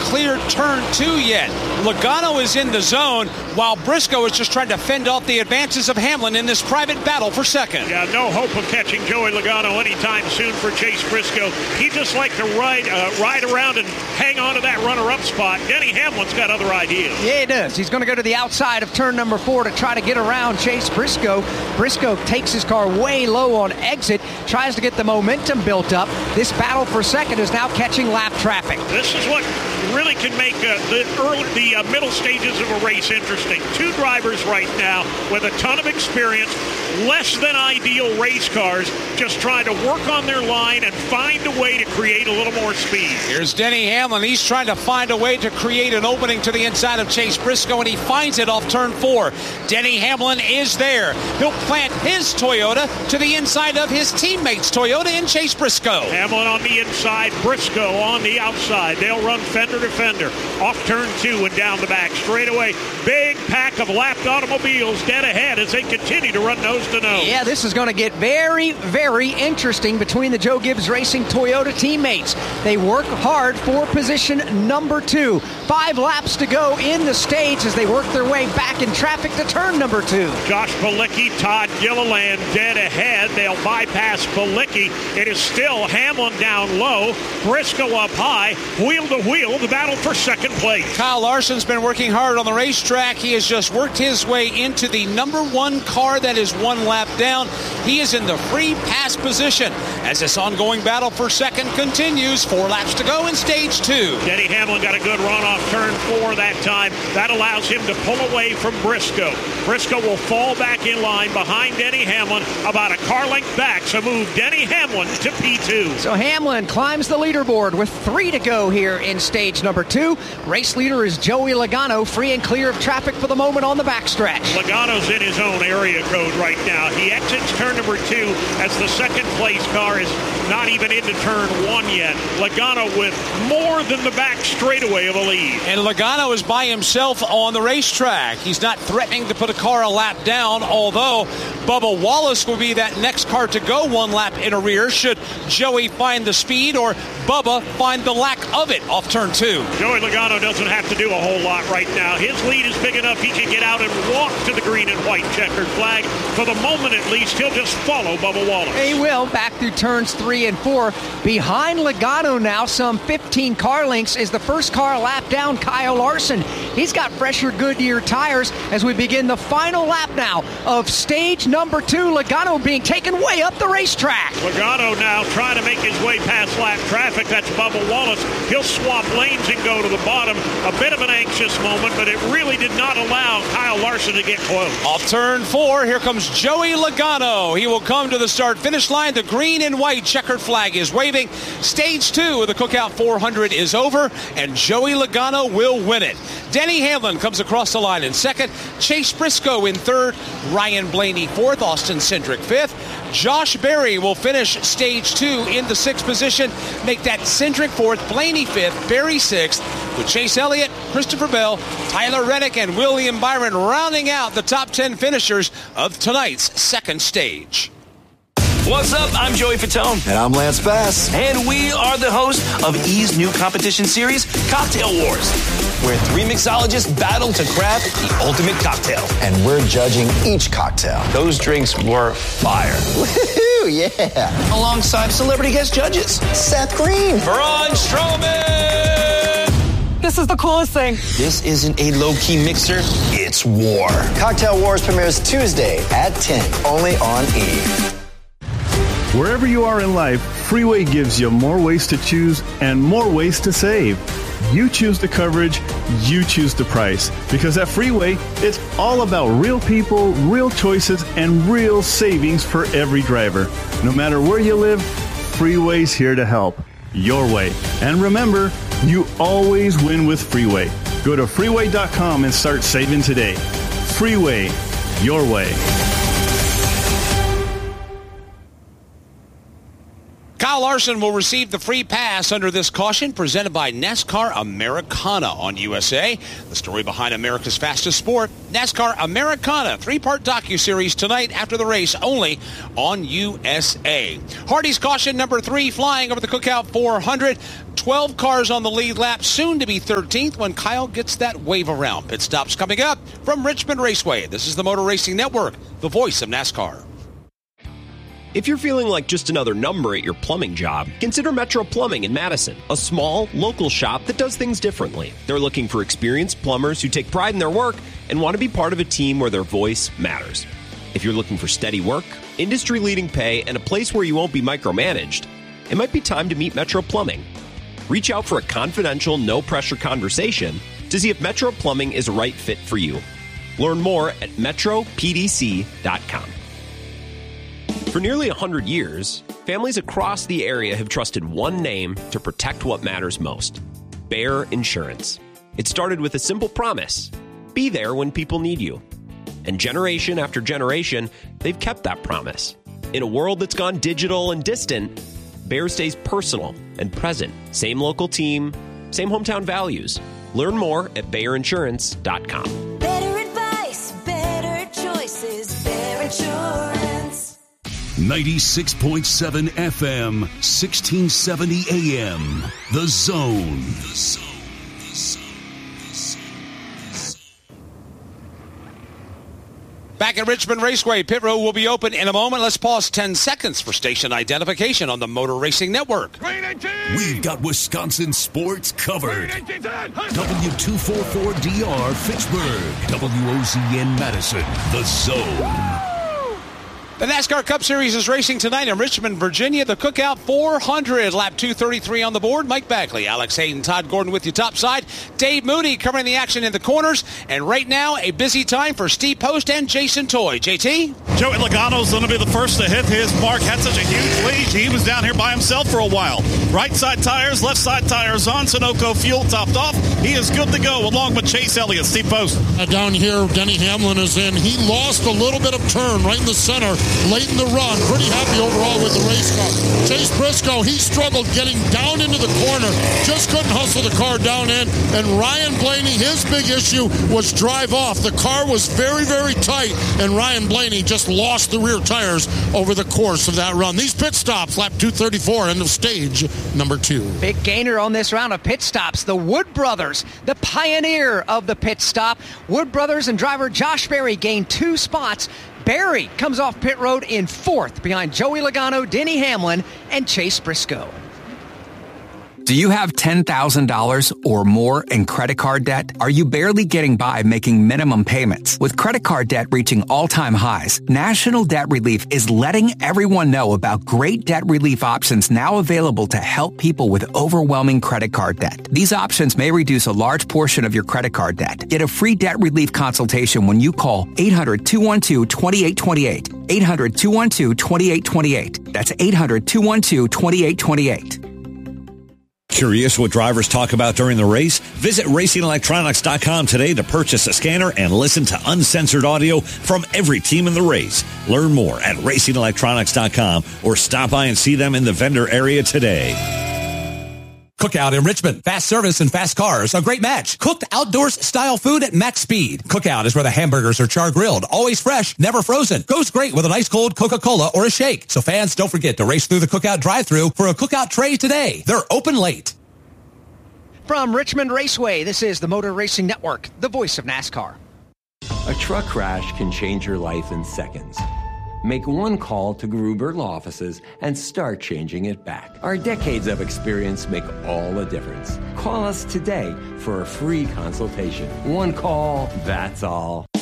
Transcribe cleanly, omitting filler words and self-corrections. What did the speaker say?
cleared turn 2 yet. Logano is in the zone, while Briscoe is just trying to fend off the advances of Hamlin in this private battle for second. Yeah, no hope of catching Joey Logano anytime soon for Chase Briscoe. He just like to ride around and hang on to that runner-up spot. Denny Hamlin's got other ideas. Yeah, he does. He's going to go to the outside of turn number 4 to try to get around Chase Briscoe. Briscoe takes his car way low on exit, tries to get the momentum built up. This battle for second is now catching lap traffic. This is what really can make the middle stages of a race interesting. 2 drivers right now with a ton of experience, less than ideal race cars, just trying to work on their line and find a way to create a little more speed. Here's Denny Hamlin. He's trying to find a way to create an opening to the inside of Chase Briscoe, and he finds it off turn 4. Denny Hamlin is there. He'll plant his Toyota to the inside of his teammate's Toyota in Chase Briscoe. Hamlin on the inside, Briscoe on the outside. They'll run fender to fender off turn 2 and down the back straightaway. Big pack of lapped automobiles dead ahead as they continue to run nose to nose. Yeah, this is going to get very, very interesting between the Joe Gibbs Racing Toyota teammates. They work hard for position number 2. 5 laps to go in the stage as they work their way back in traffic to turn number 2. Josh Bilicki, Todd Gilliland dead ahead. They'll bypass Bilicki. It is still Hamlin down low, Briscoe up high, wheel to wheel, the battle for second place. Kyle Larson's been working hard on the racetrack. He has just worked his way into the number 1 car that is 1 lap down. He is in the free pass position as this ongoing battle for second continues. 4 laps to go in stage 2. Denny Hamlin got a good run off turn 4 that time. That allows him to pull away from Briscoe. Briscoe will fall back in line behind Denny Hamlin about a car length back, so move Denny Hamlin to P2. So Hamlin climbs the leaderboard with 3 to go here in stage number 2. Race leader is Joey Logano, free and clear of traffic for the moment on the backstretch. Logano's in his own area code right now. He exits turn number 2 as the second place car is not even into turn 1 yet. Logano with more than the back straightaway of a lead. And Logano is by himself on the racetrack. He's not threatening to put a car a lap down, although Bubba Wallace will be that next car to go 1 lap in a rear should Joey find the speed or Bubba find the lack of it off turn 2. Joey Logano doesn't have to do a whole lot right now. His lead is big enough he can get out and walk to the green and white checkered flag. For the moment at least, he'll just follow Bubba Wallace. He will, back through turns 3 and 4. Behind Logano now, some 15 car lengths, is the first car lap down, Kyle Larson. He's got fresher Goodyear tires as we begin the final lap now of stage number 2. Logano being taken way up the racetrack. Logano now trying to make his way past lap traffic. That's Bubba Wallace. He'll swap lanes and go to the bottom. A bit of an anxious moment, but it really did not allow Kyle Larson to get close. Off turn 4, here comes Joey Logano. He will come to the start-finish line. The green and white checkered flag is waving. Stage 2 of the Cookout 400 is over, and Joey Logano will win it. Denny Hamlin comes across the line in second. Chase Briscoe in third. Ryan Blaney fourth. Austin Cindric fifth. Josh Berry will finish stage 2 in the 6th position. Make that Cindric 4th, Blaney 5th, Berry 6th, with Chase Elliott, Christopher Bell, Tyler Reddick, and William Byron rounding out the top 10 finishers of tonight's 2nd stage. What's up? I'm Joey Fatone. And I'm Lance Bass. And we are the hosts of E's new competition series, Cocktail Wars, where 3 mixologists battle to craft the ultimate cocktail. And we're judging each cocktail. Those drinks were fire. Woohoo, yeah. Alongside celebrity guest judges, Seth Green. Braun Strowman. This is the coolest thing. This isn't a low-key mixer, it's war. Cocktail Wars premieres Tuesday at 10, only on E! Wherever you are in life, Freeway gives you more ways to choose and more ways to save. You choose the coverage, you choose the price. Because at Freeway, it's all about real people, real choices, and real savings for every driver. No matter where you live, Freeway's here to help. Your way. And remember, you always win with Freeway. Go to freeway.com and start saving today. Freeway, your way. Kyle Kyle Larson will receive the free pass under this caution presented by NASCAR Americana on USA. The story behind America's fastest sport, NASCAR Americana, 3-part docuseries tonight after the race only on USA. Hardy's caution number 3 flying over the Cookout 400. 12 cars on the lead lap, soon to be 13th when Kyle gets that wave around. Pit stops coming up from Richmond Raceway. This is the Motor Racing Network, the voice of NASCAR. If you're feeling like just another number at your plumbing job, consider Metro Plumbing in Madison, a small, local shop that does things differently. They're looking for experienced plumbers who take pride in their work and want to be part of a team where their voice matters. If you're looking for steady work, industry-leading pay, and a place where you won't be micromanaged, it might be time to meet Metro Plumbing. Reach out for a confidential, no-pressure conversation to see if Metro Plumbing is a right fit for you. Learn more at metropdc.com. For nearly 100 years, families across the area have trusted one name to protect what matters most: Bayer Insurance. It started with a simple promise: be there when people need you. And generation after generation, they've kept that promise. In a world that's gone digital and distant, Bayer stays personal and present. Same local team, same hometown values. Learn more at BayerInsurance.com. Better advice, better choices, Bayer Insurance. 96.7 FM, 1670 AM. The Zone. Back at Richmond Raceway, pit road will be open in a moment. Let's pause 10 seconds for station identification on the Motor Racing Network. We've got Wisconsin sports covered. W244DR Fitchburg, WOZN Madison, The Zone. The NASCAR Cup Series is racing tonight in Richmond, Virginia. The Cookout 400, lap 233 on the board. Mike Bagley, Alex Hayden, Todd Gordon with you topside. Dave Mooney covering the action in the corners. And right now, a busy time for Steve Post and Jason Toy. JT? Joey Logano's going to be the first to hit his mark. Had such a huge lead. He was down here by himself for a while. Right side tires, left side tires on. Sunoco fuel topped off. He is good to go along with Chase Elliott. Steve Post. Down here, Denny Hamlin is in. He lost a little bit of turn right in the center late in the run. Pretty happy overall with the race car. Chase Briscoe, he struggled getting down into the corner. Just couldn't hustle the car down in. And Ryan Blaney, his big issue was drive off. The car was very, very tight. And Ryan Blaney just lost the rear tires over the course of that run. These pit stops, lap 234, end of stage number 2. Big gainer on this round of pit stops. The Wood Brothers, the pioneer of the pit stop. Wood Brothers and driver Josh Berry gained 2 spots. Berry comes off pit road in 4th behind Joey Logano, Denny Hamlin, and Chase Briscoe. Do you have $10,000 or more in credit card debt? Are you barely getting by making minimum payments? With credit card debt reaching all-time highs, National Debt Relief is letting everyone know about great debt relief options now available to help people with overwhelming credit card debt. These options may reduce a large portion of your credit card debt. Get a free debt relief consultation when you call 800-212-2828. 800-212-2828. That's 800-212-2828. Curious what drivers talk about during the race? Visit RacingElectronics.com today to purchase a scanner and listen to uncensored audio from every team in the race. Learn more at RacingElectronics.com or stop by and see them in the vendor area today. Cookout in Richmond. Fast service and fast cars. A great match. Cooked outdoors style food at max speed. Cookout is where the hamburgers are char grilled. Always fresh, never frozen. Goes great with an ice cold Coca-Cola or a shake. So fans, don't forget to race through the Cookout drive-thru for a Cookout tray today. They're open late. From Richmond Raceway, this is the Motor Racing Network, the voice of NASCAR. A truck crash can change your life in seconds. Make one call to Gruber Law Offices and start changing it back. Our decades of experience make all the difference. Call us today for a free consultation. One call, that's all.